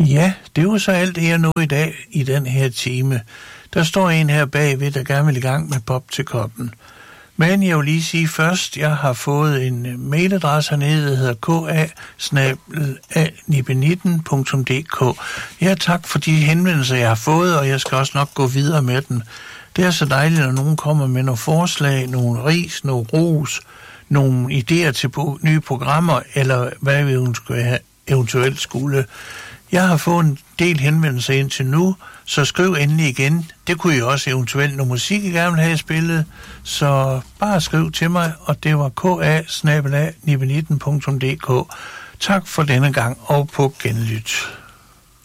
Ja, det var så alt det, jeg nåede i dag i den her time. Der står en her bagved, der gerne vil i gang med Pop til koppen. Men jeg vil lige sige først, jeg har fået en mailadresse hernede, der hedder ka@nibe19.dk. Ja, tak for de henvendelser, jeg har fået, og jeg skal også nok gå videre med den. Det er så dejligt, når nogen kommer med nogle forslag, nogle ris, nogle ros, nogle idéer til nye programmer, eller hvad vi eventuelt skulle. Jeg har fået en del henvendelser indtil nu, så skriv endelig igen. Det kunne I også eventuelt noget musik, I gerne vil have spillet. Så bare skriv til mig, og det var ka@nibe19.dk. Tak for denne gang, og på genlyt.